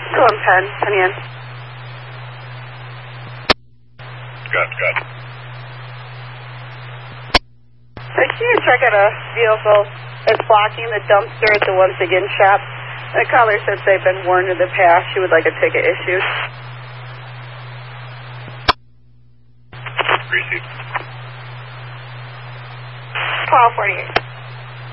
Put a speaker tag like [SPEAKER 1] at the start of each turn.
[SPEAKER 1] Go on, Penn. Penny in.
[SPEAKER 2] Good.
[SPEAKER 1] Can you check out a vehicle that's blocking the dumpster at the Once Again shop? The caller says they've been warned in the past. She would like a ticket issued.
[SPEAKER 2] Received.
[SPEAKER 1] Call 48.